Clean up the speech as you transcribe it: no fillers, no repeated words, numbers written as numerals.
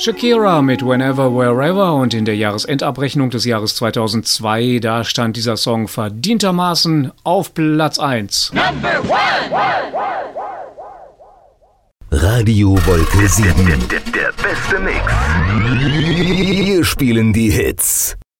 Shakira mit Whenever, Wherever und in der Jahresendabrechnung des Jahres 2002, da stand dieser Song verdientermaßen auf Platz 1. Number 1. Radio Wolke 7. Der beste Mix. Wir spielen die Hits.